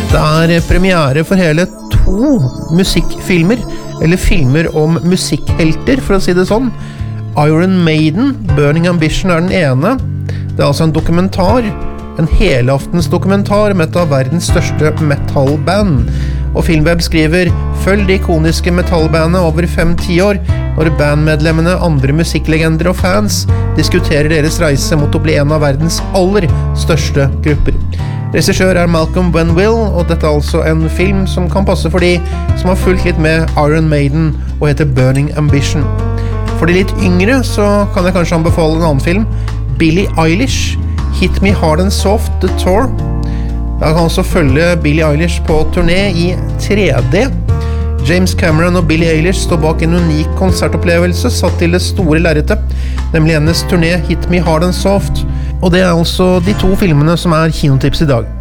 Det premiere for hele 2 musikkfilmer, eller filmer om musikkhelter, for å si det sånn. Iron Maiden, Burning Ambition den ene. Det altså en dokumentar, en helaftens dokumentar med et av verdens største metalband. Og Filmweb skriver, følg de ikoniske metallbandene over 5-10 år, når bandmedlemmene, andre musikklegender og fans diskuterer deres reise mot å bli en av verdens aller største grupper. Regissør Malcolm Benwill, og dette altså en film som kan passe for de som har fulgt litt med Iron Maiden og heter Burning Ambition. For de litt yngre så kan jeg kanskje anbefale en annen film, Billie Eilish, Hit Me Hard and Soft, The Tour. Jeg kan også følge Billie Eilish på turné i 3D. James Cameron og Billie Eilish står bak en unik konsertopplevelse satt til det store lerretet, nemlig hennes turné Hit Me Hard and Soft. Og det altså de 2 filmene som kinotips i dag.